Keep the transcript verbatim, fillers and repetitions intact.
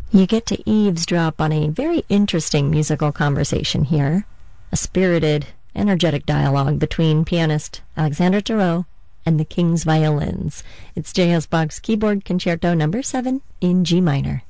You get to eavesdrop on a very interesting musical conversation here, a spirited, energetic dialogue between pianist Alexandre Tarot and the King's Violins. It's J S. Bach's Keyboard Concerto number seven in G minor.